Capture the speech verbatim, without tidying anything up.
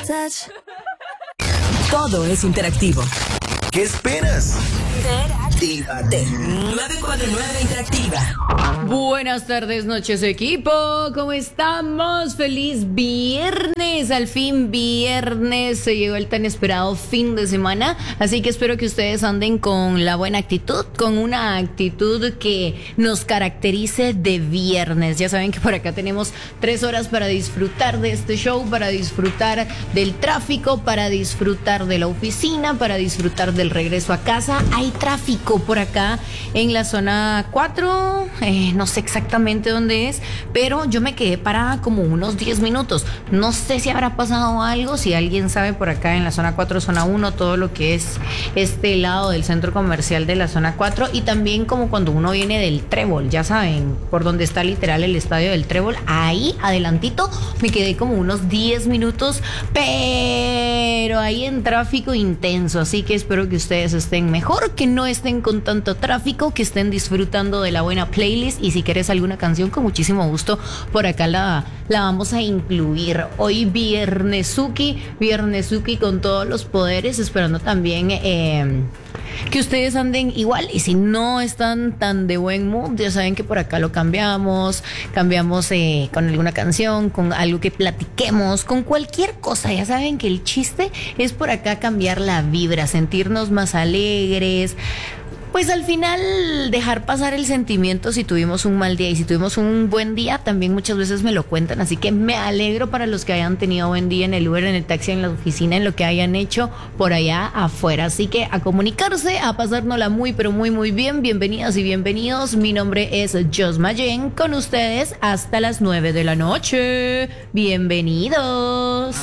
touch. Todo es interactivo. ¿Qué esperas? Interactívate. nueve cuatro nueve Interactiva. Buenas tardes, noches, equipo. ¿Cómo estamos? Feliz viernes. Al fin viernes. Se llegó el tan esperado fin de semana. Así que espero que ustedes anden con la buena actitud, con una actitud que nos caracterice de viernes. Ya saben que por acá tenemos tres horas para disfrutar de este show, para disfrutar del tráfico, para disfrutar de la oficina, para disfrutar del regreso a casa. Hay tráfico por acá en la zona cuatro. Eh, no sé exactamente dónde es, pero yo me quedé parada como unos diez minutos. No sé si habrá pasado algo, si alguien sabe por acá en la zona cuatro, zona uno, todo lo que es este lado del centro comercial de la zona cuatro, y también como cuando uno viene del Trébol, ya saben, por donde está literal el estadio del Trébol, ahí adelantito me quedé como unos diez minutos, pero ahí en tráfico intenso, así que espero que ustedes estén mejor, que no estén con tanto tráfico, que estén disfrutando de la buena playlist. Y si quieres alguna canción, con muchísimo gusto por acá la, la vamos a incluir. Hoy viernesuki, viernesuki con todos los poderes, esperando también eh, que ustedes anden igual. Y si no están tan de buen mood, ya saben que por acá lo cambiamos, cambiamos eh, con alguna canción, con algo que platiquemos, con cualquier cosa. Ya saben que el chiste es por acá cambiar la vibra, sentirnos más alegres. Pues al final dejar pasar el sentimiento si tuvimos un mal día, y si tuvimos un buen día también muchas veces me lo cuentan, así que me alegro para los que hayan tenido buen día en el Uber, en el taxi, en la oficina, en lo que hayan hecho por allá afuera. Así que a comunicarse, a pasárnosla muy pero muy muy bien. Bienvenidas y bienvenidos, mi nombre es Jos Mayen, con ustedes hasta las nueve de la noche. Bienvenidos.